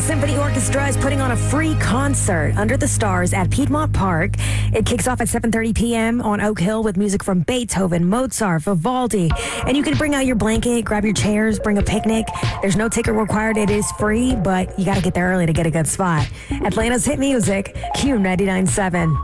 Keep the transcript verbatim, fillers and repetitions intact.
Symphony Orchestra is putting on a free concert under the stars at Piedmont Park. It kicks off at seven thirty p.m. on Oak Hill with music from Beethoven, Mozart, Vivaldi. And you can bring out your blanket, grab your chairs, bring a picnic. There's no ticket required. It is free, but you got to get there early to get a good spot. Atlanta's hit music, Q ninety-nine point seven.